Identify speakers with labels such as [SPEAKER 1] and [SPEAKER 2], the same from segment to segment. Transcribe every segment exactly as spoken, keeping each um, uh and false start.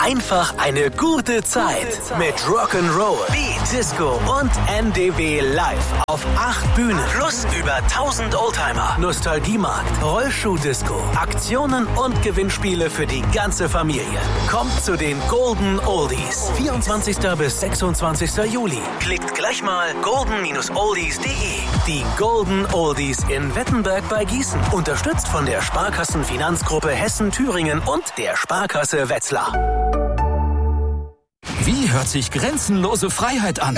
[SPEAKER 1] einfach eine gute Zeit mit Rock'n'Roll, Beat, Disco und N D W live auf acht Bühnen plus über tausend Oldtimer, Nostalgiemarkt, Rollschuh-Disco, Aktionen und Gewinnspiele für die ganze Familie. Kommt zu den Golden Oldies. vierundzwanzigsten bis sechsundzwanzigsten Juli. Klickt gleich mal golden oldies punkt de. Die Golden Oldies in Wettenberg bei Gießen. Unterstützt von der Sparkassenfinanzgruppe Hessen-Thüringen und der Sparkasse Wetzlar.
[SPEAKER 2] Wie hört sich grenzenlose Freiheit an?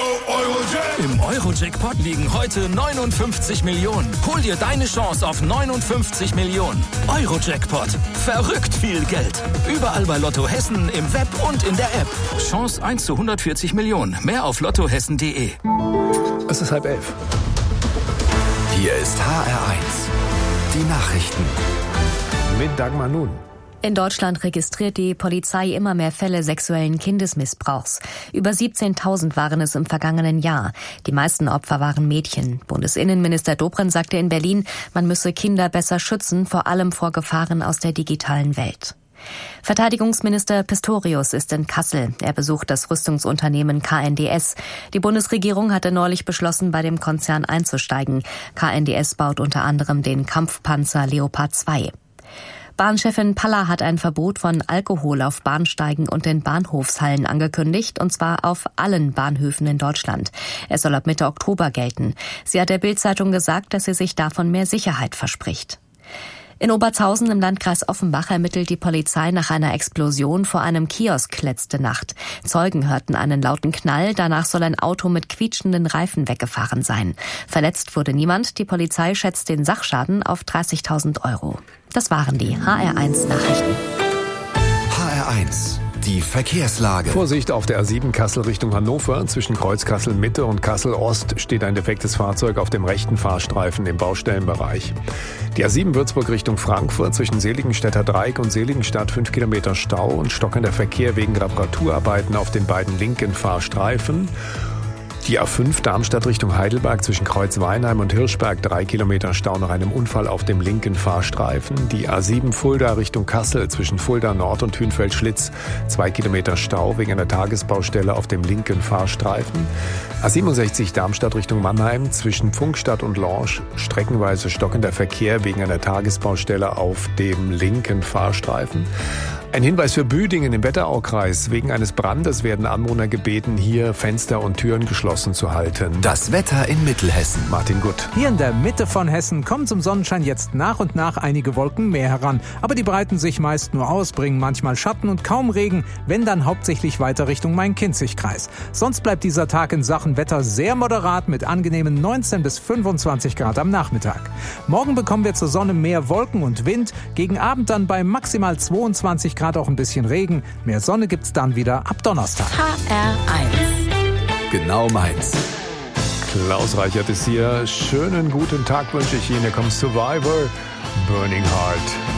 [SPEAKER 2] Im Euro-Jackpot liegen heute neunundfünfzig Millionen. Hol dir deine Chance auf neunundfünfzig Millionen. Euro-Jackpot. Verrückt viel Geld. Überall bei Lotto Hessen, im Web und in der App. Chance eins zu hundertvierzig Millionen. Mehr auf lottohessen punkt de.
[SPEAKER 3] Es ist halb elf.
[SPEAKER 4] Hier ist H R eins. Die Nachrichten.
[SPEAKER 3] Mit Dagmar Nun.
[SPEAKER 5] In Deutschland registriert die Polizei immer mehr Fälle sexuellen Kindesmissbrauchs. Über siebzehntausend waren es im vergangenen Jahr. Die meisten Opfer waren Mädchen. Bundesinnenminister Dobrindt sagte in Berlin, man müsse Kinder besser schützen, vor allem vor Gefahren aus der digitalen Welt. Verteidigungsminister Pistorius ist in Kassel. Er besucht das Rüstungsunternehmen K N D S. Die Bundesregierung hatte neulich beschlossen, bei dem Konzern einzusteigen. K N D S baut unter anderem den Kampfpanzer Leopard zwei. Bahnchefin Palla hat ein Verbot von Alkohol auf Bahnsteigen und in Bahnhofshallen angekündigt, und zwar auf allen Bahnhöfen in Deutschland. Es soll ab Mitte Oktober gelten. Sie hat der Bild-Zeitung gesagt, dass sie sich davon mehr Sicherheit verspricht. In Obertshausen im Landkreis Offenbach ermittelt die Polizei nach einer Explosion vor einem Kiosk letzte Nacht. Zeugen hörten einen lauten Knall, danach soll ein Auto mit quietschenden Reifen weggefahren sein. Verletzt wurde niemand, die Polizei schätzt den Sachschaden auf dreißigtausend Euro. Das waren die H R eins Nachrichten.
[SPEAKER 4] H R eins. Die Verkehrslage.
[SPEAKER 3] Vorsicht auf der A sieben Kassel Richtung Hannover. Zwischen Kreuz Kassel Mitte und Kassel Ost steht ein defektes Fahrzeug auf dem rechten Fahrstreifen im Baustellenbereich. Die A sieben Würzburg Richtung Frankfurt zwischen Seligenstädter Dreieck und Seligenstadt fünf Kilometer Stau und stockender Verkehr wegen Reparaturarbeiten auf den beiden linken Fahrstreifen. Die A fünf Darmstadt Richtung Heidelberg zwischen Kreuz-Weinheim und Hirschberg drei Kilometer Stau nach einem Unfall auf dem linken Fahrstreifen. Die A sieben Fulda Richtung Kassel zwischen Fulda Nord und Hünfeld-Schlitz zwei Kilometer Stau wegen einer Tagesbaustelle auf dem linken Fahrstreifen. A siebenundsechzig Darmstadt Richtung Mannheim zwischen Pfungstadt und Lorsch streckenweise stockender Verkehr wegen einer Tagesbaustelle auf dem linken Fahrstreifen. Ein Hinweis für Büdingen im Wetteraukreis. Wegen eines Brandes werden Anwohner gebeten, hier Fenster und Türen geschlossen zu halten.
[SPEAKER 4] Das Wetter in Mittelhessen.
[SPEAKER 3] Martin Gutt.
[SPEAKER 6] Hier in der Mitte von Hessen kommen zum Sonnenschein jetzt nach und nach einige Wolken mehr heran. Aber die breiten sich meist nur aus, bringen manchmal Schatten und kaum Regen, wenn dann hauptsächlich weiter Richtung Main-Kinzig-Kreis. Sonst bleibt dieser Tag in Sachen Wetter sehr moderat mit angenehmen neunzehn bis fünfundzwanzig Grad am Nachmittag. Morgen bekommen wir zur Sonne mehr Wolken und Wind, gegen Abend dann bei maximal zweiundzwanzig Grad auch ein bisschen Regen. Mehr Sonne gibt's dann wieder ab Donnerstag.
[SPEAKER 5] H R eins.
[SPEAKER 4] Genau meins.
[SPEAKER 3] Klaus Reichert ist hier. Schönen guten Tag wünsche ich Ihnen. Hier kommt Survivor, Burning Heart.